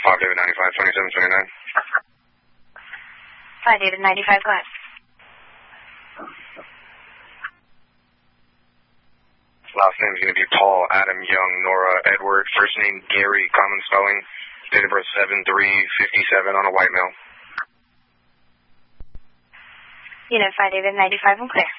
David 95, 2729. 5 David 95, go ahead. Last name is going to be Paul, Adam, Young, Nora, Edward. First name Gary, common spelling. Date of birth 7/3/57 on a white male. Unit 5 David 95, I'm clear.